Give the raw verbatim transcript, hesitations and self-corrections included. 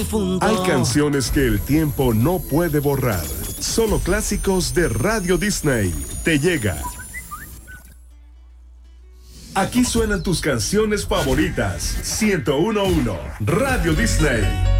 difunto. Hay canciones que el tiempo no puede borrar. Solo clásicos de Radio Disney. Te llega. Aquí suenan tus canciones favoritas. ciento uno punto uno Radio Disney.